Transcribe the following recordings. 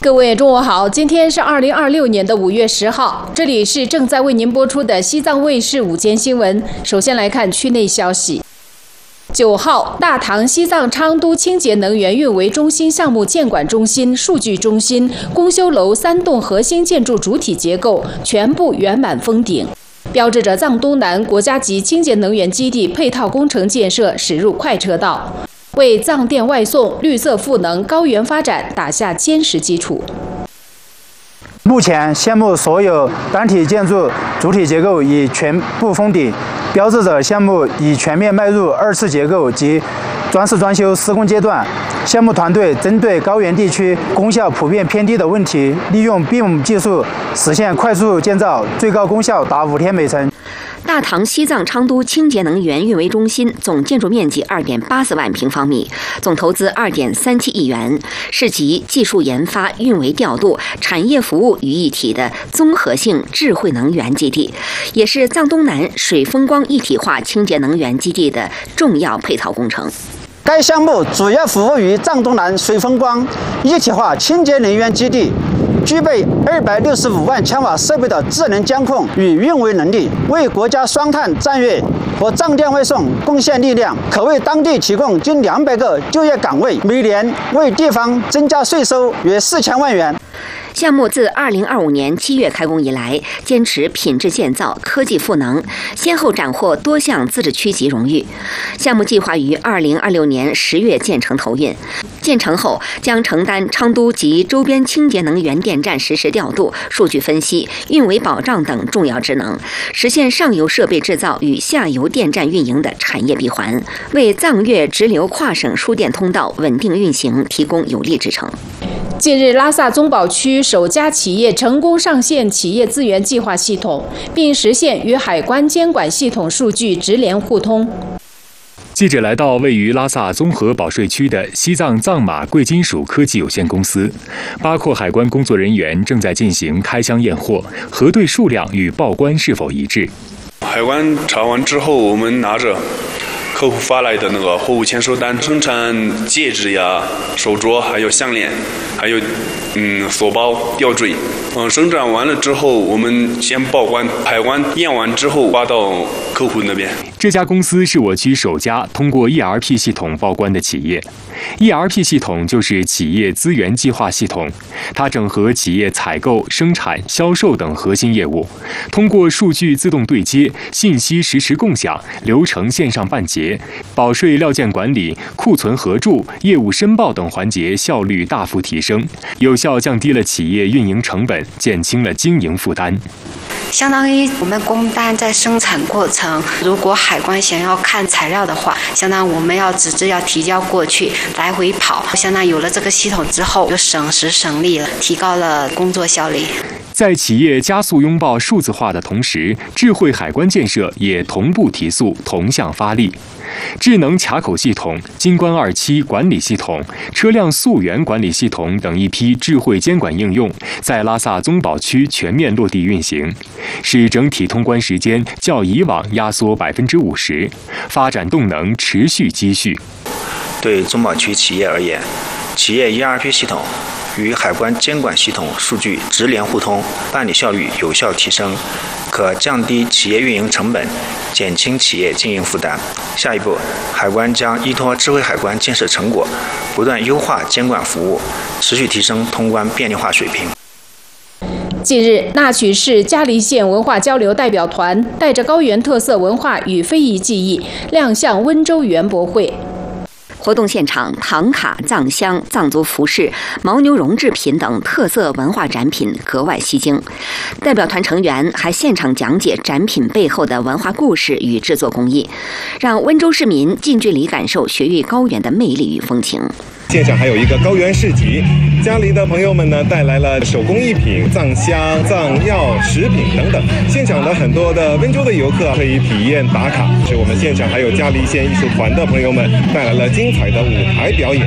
各位中午好，今天是2026年5月10号，这里是正在为您播出的西藏卫视午间新闻。首先来看区内消息。9号，大唐西藏昌都清洁能源运维中心项目建管中心、数据中心、公修楼3栋核心建筑主体结构全部圆满封顶，标志着藏东南国家级清洁能源基地配套工程建设驶入快车道，为藏电外送、绿色赋能、高原发展打下坚实基础。 目前，项目所有单体建筑主体结构已全部封顶，标志着项目已全面迈入2次结构及装饰装修施工阶段。项目团队针对高原地区功效普遍偏低的问题，利用 BIM 技术实现快速建造，最高功效达5天每层。 大唐西藏昌都清洁能源运维中心总建筑面积2.84万平方米，总投资2.37亿元，是集技术研发、运维调度、产业服务于一体的综合性智慧能源基地，也是藏东南水风光一体化清洁能源基地的重要配套工程。 该项目主要服务于藏东南水风光一体化清洁能源基地，具备265万千瓦设备的智能监控与运维能力，为国家双碳战略和藏电外送贡献力量，可为当地提供近200个就业岗位，每年为地方增加税收约4000万元。 项目自2025年7月开工以来，坚持品质建造、科技赋能，先后斩获多项自治区级荣誉。项目计划于2026年10月建成投运，建成后将承担昌都及周边清洁能源电站实时调度、数据分析、运维保障等重要职能，实现上游设备制造与下游电站运营的产业闭环，为藏粤直流跨省输电通道稳定运行提供有力支撑。 近日，拉萨宗保区首家企业成功上线企业资源计划系统，并实现与海关监管系统数据直联互通。 记者来到位于拉萨综合保税区的西藏藏马贵金属科技有限公司，8廓海关工作人员正在进行开箱验货，核对数量与报关是否一致。 海关查完之后，我们拿着客户发来的那个货物签收单，生产戒指呀、手镯，还有项链，还有锁包、吊坠。生产完了之后，我们先报关，海关验完之后发到客户那边。 这家公司是我区首家通过 ERP 系统报关的企业。ERP 系统就是企业资源计划系统，它整合企业采购、生产、销售等核心业务，通过数据自动对接、信息实时共享、流程线上办结、保税料件管理、库存核注、业务申报等环节效率大幅提升，有效降低了企业运营成本，减轻了经营负担。 相当于我们工单在生产过程，如果海关想要看材料的话，相当于我们要纸质要提交过去，来回跑，相当于有了这个系统之后，就省时省力了，提高了工作效率。 在企业加速拥抱数字化的同时，智慧海关建设也同步提速，同向发力。智能卡口系统、金关27管理系统、车辆溯源管理系统等一批智慧监管应用，在拉萨宗保区全面落地运行，使整体通关时间较以往压缩50%，发展动能持续积蓄。 对宗保区企业而言，企业 ERP 系统与海关监管系统数据直联互通，办理效率有效提升，可降低企业运营成本，减轻企业经营负担。下一步，海关将依托智慧海关建设成果，不断优化监管服务，持续提升通关便利化水平。 近日，那曲市嘉黎县文化交流代表团带着高原特色文化与非遗技艺亮相温州园博会。 活动现场，唐卡、藏香、藏族服饰、牦牛绒制品等特色文化展品格外吸睛。代表团成员还现场讲解展品背后的文化故事与制作工艺，让温州市民近距离感受雪域高原的魅力与风情。 现场还有一个高原市集，嘉黎的朋友们呢带来了手工艺品、藏香、藏药、食品等等。现场的很多的温州的游客可以体验打卡。是我们现场还有嘉黎县艺术团的朋友们带来了精彩的舞台表演。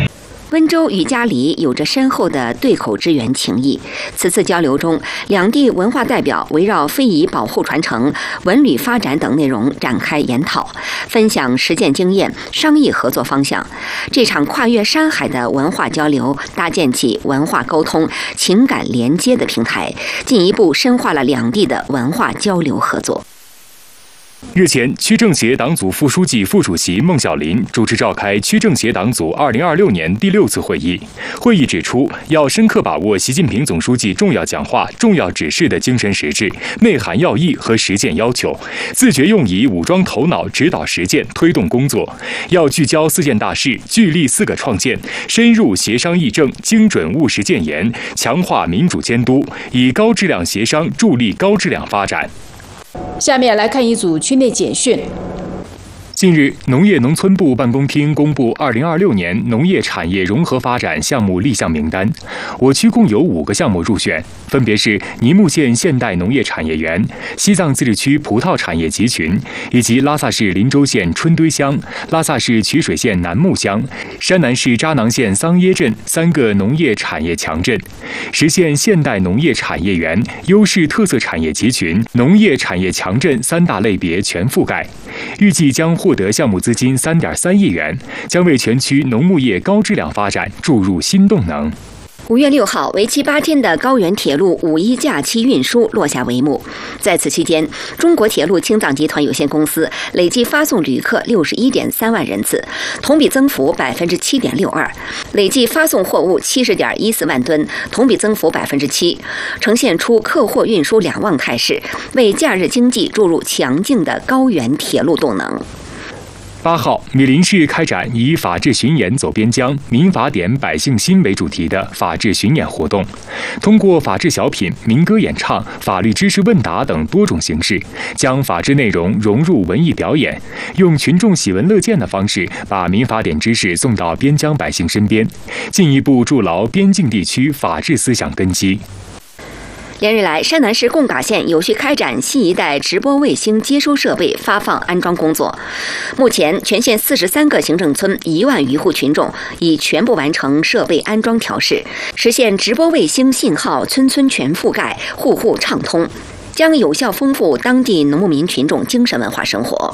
温州与嘉里有着深厚的对口支援情谊。此次交流中，两地文化代表围绕非遗保护传承、文旅发展等内容展开研讨，分享实践经验，商议合作方向。这场跨越山海的文化交流，搭建起文化沟通、情感连接的平台，进一步深化了两地的文化交流合作。 日前，区政协党组副书记、副主席孟小林主持召开区政协党组2026年第6次会议。会议指出，要深刻把握习近平总书记重要讲话、重要指示的精神实质、内涵要义和实践要求，自觉用以武装头脑、指导实践、推动工作。要聚焦4件大事，聚力4个创建，深入协商议政，精准务实建言，强化民主监督，以高质量协商助力高质量发展。 下面来看一组区内简讯。 近日，农业农村部办公厅公布2026年农业产业融合发展项目立项名单，我区共有5个项目入选，分别是尼木县现代农业产业园、西藏自治区葡萄产业集群，以及拉萨市林州县春堆乡、拉萨市曲水县南木乡、山南市扎囊县桑耶镇3个农业产业强镇，实现现代农业产业园、优势特色产业集群、农业产业强镇3大类别全覆盖。预计将获得项目资金3.3亿元，将为全区农牧业高质量发展注入新动能。 5月6号，为期8天的高原铁路5·1假期运输落下帷幕。在此期间，中国铁路青藏集团有限公司累计发送旅客61.3万人次，同比增幅7.62%，累计发送货物70.14万吨，同比增幅7%，呈现出客货运输两旺态势，为假日经济注入强劲的高原铁路动能。 8号，米林市开展以法治巡演走边疆、民法典百姓心为主题的法治巡演活动，通过法治小品、民歌演唱、法律知识问答等多种形式，将法治内容融入文艺表演，用群众喜闻乐见的方式，把民法典知识送到边疆百姓身边，进一步筑牢边境地区法治思想根基。 连日来，山南市贡嘎县有序开展新一代直播卫星接收设备发放安装工作。目前，全县43个行政村1万余户群众已全部完成设备安装调试，实现直播卫星信号村村全覆盖、户户畅通，将有效丰富当地农牧民群众精神文化生活。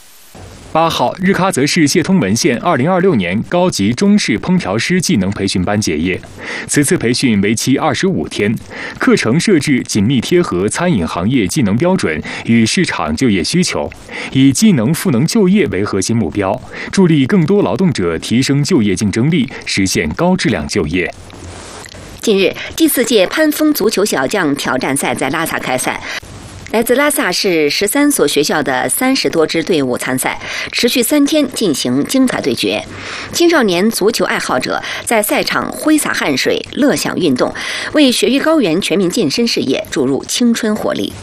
8号，日喀则市谢通门县2026年高级中式烹调师技能培训班结业。此次培训为期25天，课程设置紧密贴合餐饮行业技能标准与市场就业需求，以技能赋能就业为核心目标，助力更多劳动者提升就业竞争力，实现高质量就业。 近日，第4届攀风足球小将挑战赛在拉萨开赛。来自拉萨市13所学校的30多支队伍参赛，持续3天进行精彩对决。青少年足球爱好者在赛场挥洒汗水，乐享运动，为雪域高原全民健身事业注入青春活力。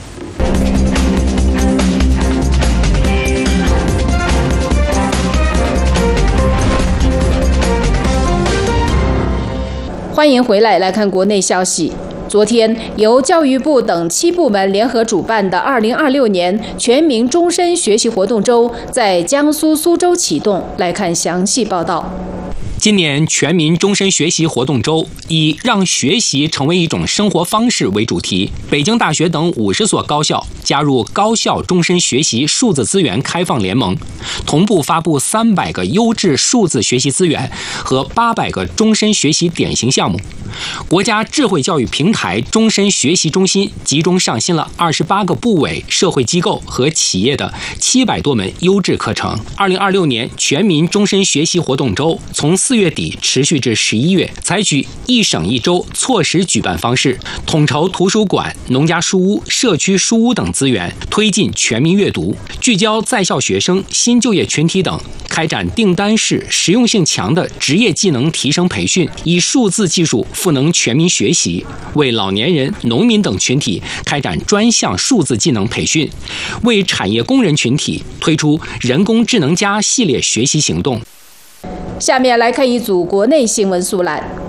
欢迎回来看国内消息。昨天，由教育部等7部门联合主办的2026年全民终身学习活动周在江苏苏州启动。来看详细报道。 今年全民终身学习活动周以让学习成为一种生活方式为主题，北京大学等50所高校加入高校终身学习数字资源开放联盟，同步发布300个优质数字学习资源和800个终身学习典型项目。国家智慧教育平台终身学习中心集中上新了28个部委、社会机构和企业的700多门优质课程。2026年全民终身学习活动周从4月底持续至11月，采取一省一周错时举办方式，统筹图书馆、农家书屋、社区书屋等资源，推进全民阅读，聚焦在校学生、新就业群体等，开展订单式、实用性强的职业技能提升培训，以数字技术赋能全民学习，为老年人、农民等群体开展专项数字技能培训，为产业工人群体推出人工智能加系列学习行动。 下面来看一组国内新闻速览。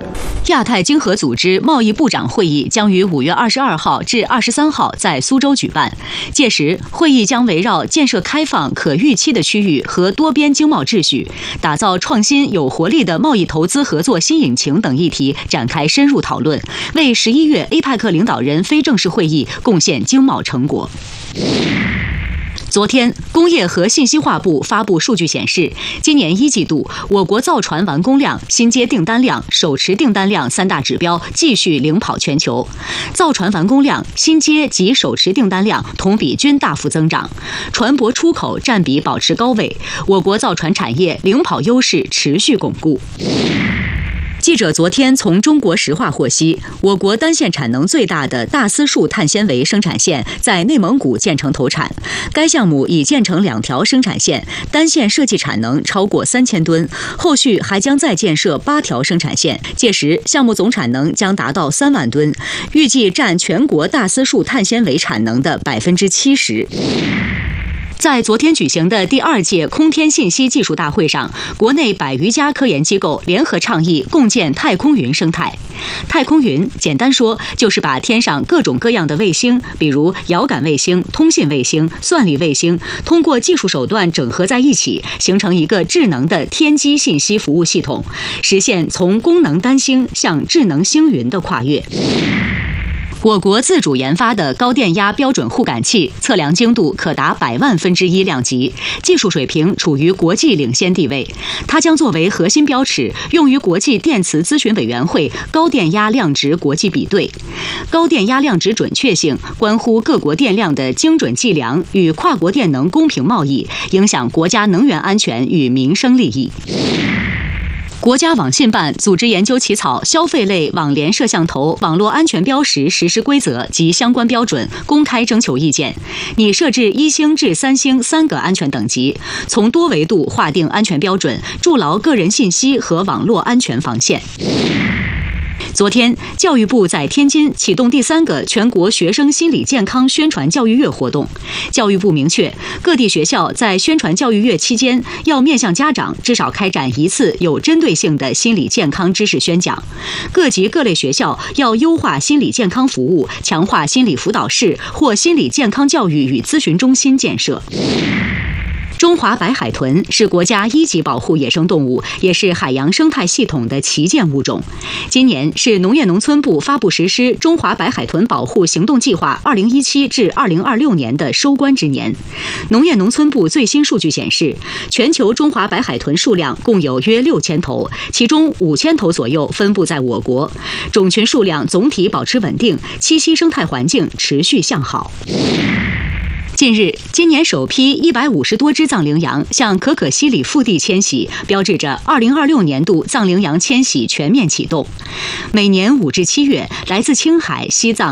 亚太经合组织贸易部长会议将于5月22号至23号在苏州举办，届时会议将围绕建设开放、可预期的区域和多边经贸秩序，打造创新有活力的贸易投资合作新引擎等议题展开深入讨论，为11月 APEC 领导人非正式会议贡献经贸成果。昨天，工业和信息化部发布数据显示，今年1季度我国造船完工量、新接订单量、手持订单量3大指标继续领跑全球。造船完工量、新接及手持订单量同比均大幅增长，船舶出口占比保持高位，我国造船产业领跑优势持续巩固。记者昨天从中国石化获悉，我国单线产能最大的大丝树碳纤维生产线在内蒙古建成投产，该项目已建成2条生产线，单线设计产能超过3000吨，后续还将再建设8条生产线，届时项目总产能将达到3万吨，预计占全国大丝树碳纤维产能的70%。在昨天举行的第2届空天信息技术大会上，国内100余家科研机构联合倡议共建太空云生态。太空云简单说就是把天上各种各样的卫星，比如遥感卫星、通信卫星、算力卫星，通过技术手段整合在一起，形成一个智能的天基信息服务系统，实现从功能单星向智能星云的跨越。我国自主研发的高电压标准互感器测量精度可达100万分之一量级，技术水平处于国际领先地位。它将作为核心标尺，用于国际电磁咨询委员会高电压量值国际比对。高电压量值准确性关乎各国电量的精准计量与跨国电能公平贸易，影响国家能源安全与民生利益。国家网信办组织研究起草消费类网联摄像头网络安全标识实施规则及相关标准，公开征求意见，拟设置1星至3星3个安全等级，从多维度划定安全标准，筑牢个人信息和网络安全防线。昨天，教育部在天津启动第3个全国学生心理健康宣传教育月活动。教育部明确，各地学校在宣传教育月期间，要面向家长至少开展1次有针对性的心理健康知识宣讲。各级各类学校要优化心理健康服务，强化心理辅导室或心理健康教育与咨询中心建设。中华白海豚是国家1级保护野生动物，也是海洋生态系统的旗舰物种。今年是农业农村部发布实施中华白海豚保护行动计划2017至2026年的收官之年。农业农村部最新数据显示，全球中华白海豚数量共有约6000头，其中5000头左右分布在我国，种群数量总体保持稳定，栖息生态环境持续向好。近日，今年首批150多只藏羚羊向可可西里腹地迁徙，标志着2026年度藏羚羊迁徙全面启动。每年5至7月，来自青海、西藏、